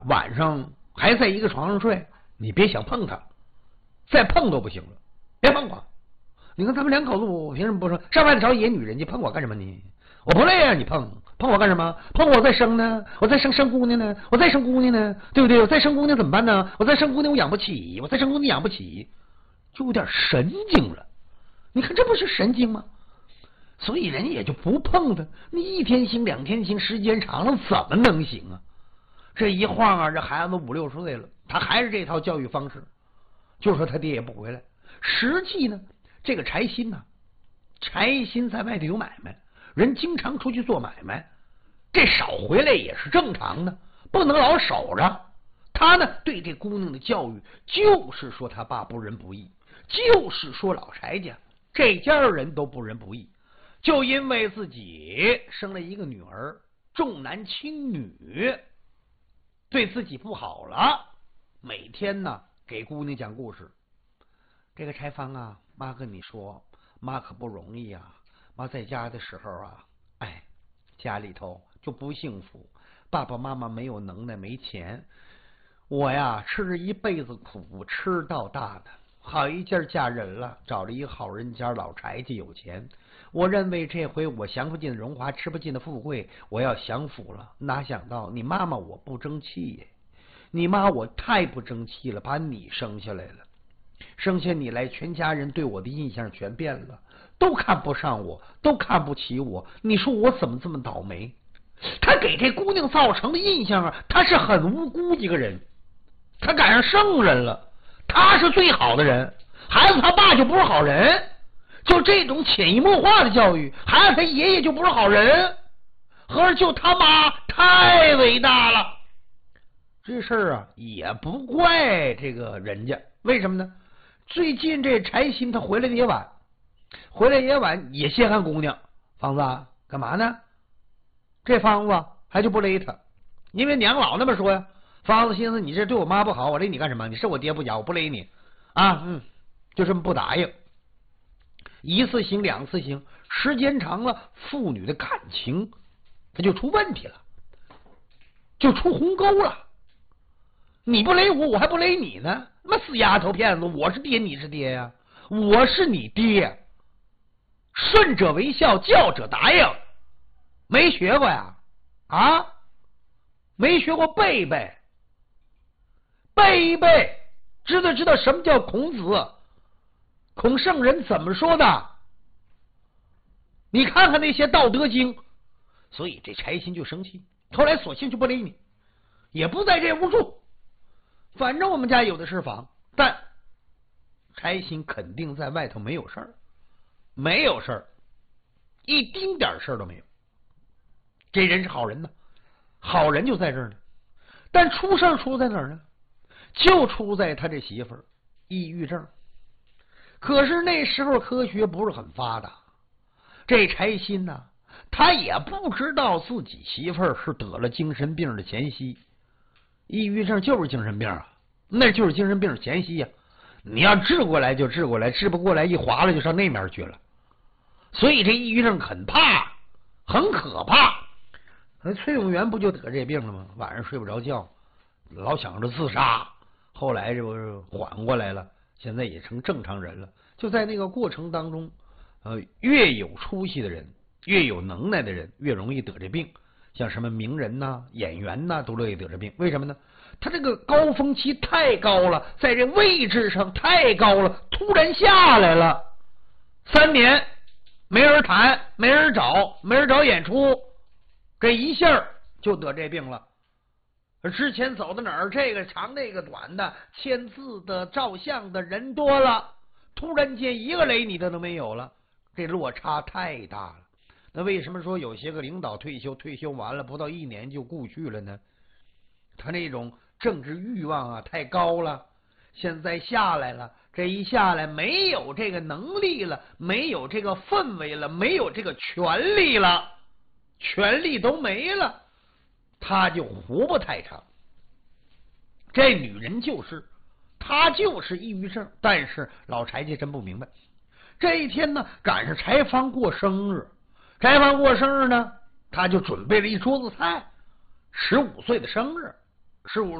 晚上还在一个床上睡，你别想碰他，再碰都不行了，别碰我。你看他们两口子，我凭什么不说？上外头找野女人去，碰我干什么你？我不累啊，你碰我干什么？碰我再生呢，我再生姑娘呢，我再生姑娘呢，对不对？我再生姑娘怎么办呢？我再生姑娘我养不起，我再生姑娘养不起，就有点神经了。你看这不是神经吗？所以人也就不碰他。你一天行两天行，时间长了怎么能行啊？这一晃啊，这孩子5、6岁了，他还是这套教育方式，就说他爹也不回来。实际呢，这个柴薪呢，柴薪在外头有买卖，人经常出去做买卖，这少回来也是正常的，不能老守着。他呢，对这姑娘的教育就是说他爸不仁不义，就是说老柴家这家人都不仁不义，就因为自己生了一个女儿，重男轻女，对自己不好了，每天呢给姑娘讲故事。这个柴芳啊，妈跟你说，妈可不容易啊，妈在家的时候啊，哎，家里头就不幸福，爸爸妈妈没有能耐没钱，我呀吃着一辈子苦，吃到大的，好一件嫁人了，找了一个好人家，老柴家有钱。我认为这回我享不尽的荣华，吃不尽的富贵，我要享福了。哪想到你妈妈我不争气耶，你妈我太不争气了，把你生下来了，生下你来，全家人对我的印象全变了，都看不上我，都看不起我。你说我怎么这么倒霉？他给这姑娘造成的印象啊，他是很无辜一个人，他赶上圣人了，他是最好的人，孩子他爸就不是好人。就这种潜移默化的教育，孩子他爷爷就不是好人，合着就他妈太伟大了。这事儿啊也不怪这个人家，为什么呢？最近这柴薪他回来的也晚，也稀罕姑娘。芳子啊，干嘛呢？这芳子还就不勒他，因为娘老那么说呀。芳子心思，你这对我妈不好，我勒你干什么？你是我爹不假，我不勒你啊，就这么不答应。一次行两次行，时间长了，父女的感情它就出问题了，就出鸿沟了。你不勒我，我还不勒你呢，那死丫头片子，我是爹你是爹呀，我是你爹，顺者为孝，教者答应。没学过呀？啊，没学过背一背，背一背，知道什么叫孔子？孔圣人怎么说的？你看看那些道德经。所以这柴薪就生气，后来索性就不勒你，也不在这屋住，反正我们家有的是房。但柴薪肯定在外头没有事儿，没有事儿，一丁点事儿都没有。这人是好人呢，好人就在这儿呢。但出事出在哪儿呢？就出在他这媳妇儿抑郁症。可是那时候科学不是很发达，这柴薪呢，他也不知道自己媳妇儿是得了精神病的前夕。抑郁症就是精神病啊，那就是精神病前夕啊。你要治过来就治过来，治不过来一划了就上那面去了。所以这抑郁症很怕，很可怕。崔永元不就得这病了吗？晚上睡不着觉，老想着自杀，后来这不是缓过来了，现在也成正常人了。就在那个过程当中，越有出息的人，越有能耐的人，越容易得这病。像什么名人呐、演员呐，都乐意得这病。为什么呢？他这个高峰期太高了，在这位置上太高了，突然下来了，3年没人谈，没人找演出，这一下就得这病了。之前走到哪儿，这个长那个短的，签字的照相的人多了，突然间一个雷你都没有了，这落差太大了。那为什么说有些个领导退休完了不到1年就故去了呢？他那种政治欲望啊太高了，现在下来了，这一下来没有这个能力了，没有这个氛围了，没有这个权力了，权力都没了，他就活不太长。这女人她就是抑郁症。但是老柴家真不明白，这一天呢赶上柴芳过生日，柴芳过生日呢，他就准备了一桌子菜，15岁的生日， 15